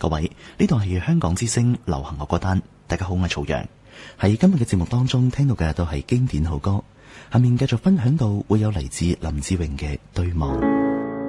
各位，呢度係香港之聲流行樂歌單。大家好，我係曹陽。喺今日嘅節目當中聽到嘅都係經典好歌。下面繼續分享到會有嚟自林志穎嘅對望。